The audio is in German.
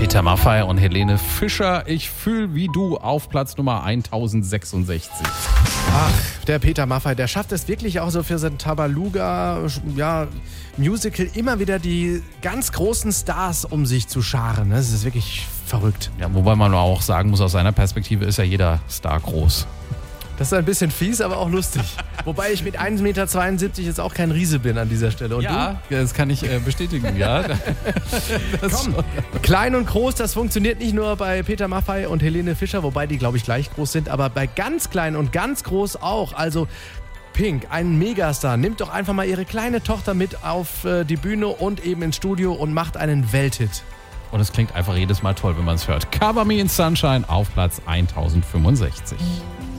Peter Maffay und Helene Fischer. Ich fühl wie du auf Platz Nummer 1066. Ach, der Peter Maffay, der schafft es wirklich auch so für sein Tabaluga, Musical immer wieder die ganz großen Stars um sich zu scharen. Das ist wirklich verrückt. Ja, wobei man auch sagen muss, aus seiner Perspektive ist ja jeder Star groß. Das ist ein bisschen fies, aber auch lustig. Wobei ich mit 1,72 Meter jetzt auch kein Riese bin an dieser Stelle. Und ja, das kann ich bestätigen, ja. Komm, klein und groß, das funktioniert nicht nur bei Peter Maffay und Helene Fischer, wobei die, glaube ich, gleich groß sind, aber bei ganz klein und ganz groß auch. Also Pink, ein Megastar, nimmt doch einfach mal ihre kleine Tochter mit auf die Bühne und eben ins Studio und macht einen Welthit. Und es klingt einfach jedes Mal toll, wenn man es hört. Cover Me in Sunshine auf Platz 1065.